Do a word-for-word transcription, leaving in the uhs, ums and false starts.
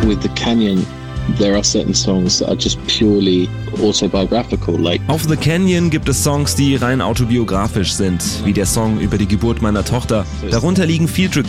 with The Canyon, there are certain songs that are just purely autobiographical. Like Auf The Canyon gibt es Songs, die rein autobiografisch sind, wie der Song über die Geburt meiner Tochter. Darunter liegen Feature